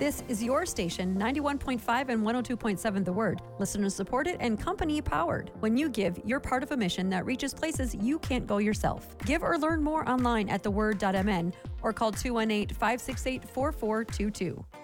This is your station, 91.5 and 102.7 The Word. Listeners supported and company powered. When you give, you're part of a mission that reaches places you can't go yourself. Give or learn more online at theword.mn or call 218-568-4422.